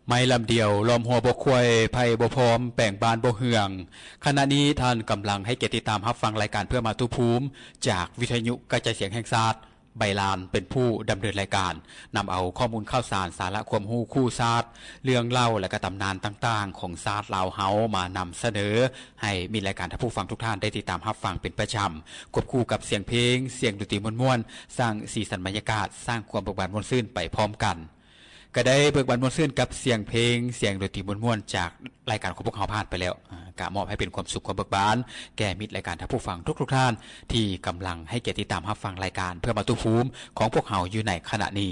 ไม้ลำเดียวล้อมหัวบ่ควยไผ่บ่พร้อมแป่งบานบ่เหืองขณะนี้ท่านกำลังให้เกียรติตามรับฟังรายการเพื่อมาตุภูมิจากวิทยุกระจายเสียงแห่งชาติใบลานเป็นผู้ดำเนินรายการนำเอาข้อมูลข่าวสารสาระความรู้คู่ชาติเรื่องเล่าและก็ตำนานต่างๆของชาติลาวเฮามานำเสนอให้มีรายการท่านผู้ฟังทุกท่านได้ติดตามรับฟังเป็นประจำควบคู่กับเสียงเพลงเสียงดนตรีม่วนๆสร้างสีสันบรรยากาศสร้างความเบิกบานม่วนซื่นไปพร้อมกันก็ได้เบิกบานม่วนซื่นกับเสียงเพลงเสียงดนตรีม่วนๆจากรายการของพวกเราผ่านไปแล้วกะมอบให้เป็นความสุขความเบิกบานแก่มิตรรายการท่านผู้ฟังทุกท่านที่กำลังให้เกียรติตามรับฟังรายการเพื่อมาตุภูมิของพวกเราอยู่ในขณะนี้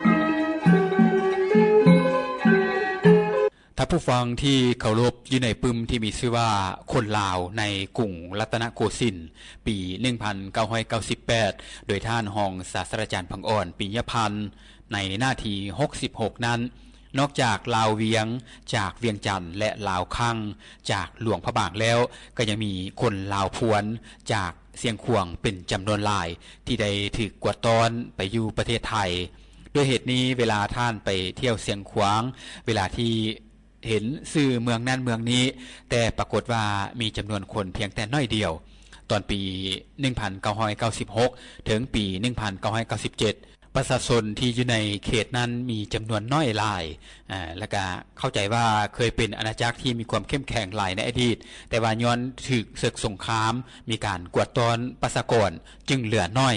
ท่านผู้ฟังที่เคารพอยู่ในปึ้มที่มีชื่อว่าคนลาวในกรุงรัตนโกสินทร์ปี 1998 โดยท่านรองศาสตราจารย์พังอ่อนปิยพันธ์ในหน้าที่66นั้นนอกจากลาวเวียงจากเวียงจันทน์และลาวคั่งจากหลวงพระบางแล้วก็ยังมีคนลาวพวนจากเสียงขวงเป็นจำนวนหลายที่ได้ถูกกวาดต้อนไปอยู่ประเทศไทยด้วยเหตุนี้เวลาท่านไปเที่ยวเสียงขวางเวลาที่เห็นชื่อเมืองนั้นเมืองนี้แต่ปรากฏว่ามีจำนวนคนเพียงแต่น้อยเดียวตอนปี 1996 ถึงปี 1997ประชาชนที่อยู่ในเขตนั้นมีจำนวนน้อยหลายแล้วก็เข้าใจว่าเคยเป็นอาณาจักรที่มีความเข้มแข็งหลายในอดีตแต่ว่าย้อนถึกศึกสงครามมีการกวาดต้อนประชากรจึงเหลือน้อย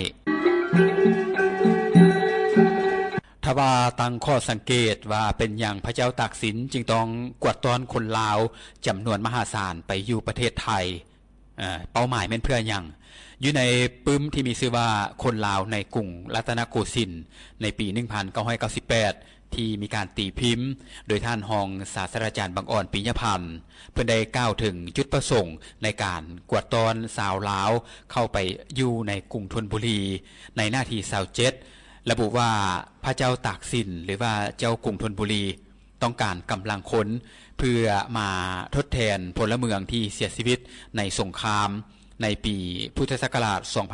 ถ้าว่าตั้งข้อสังเกตว่าเป็นอย่างพระเจ้าตากสินจึงต้องกวาดต้อนคนลาวจำนวนมหาศาลไปอยู่ประเทศไทยเป้าหมายเป็นเพื่ออย่างอยู่ในปึ้มที่มีชื่อว่าคนลาวในกรุงรัตนโกสินทร์ในปี 1998 ที่มีการตีพิมพ์โดยท่านรองศาสตราจารย์บังอ่อนปิยพันธ์เพื่อได้กล่าวถึงจุดประสงค์ในการกวาดต้อนชาวลาวเข้าไปอยู่ในกรุงธนบุรีในหน้าที่27ระบุว่าพระเจ้าตากสินหรือว่าเจ้ากรุงธนบุรีต้องการกำลังคนเพื่อมาทดแทนพลเมืองที่เสียชีวิตในสงครามในปีพุทธศักราช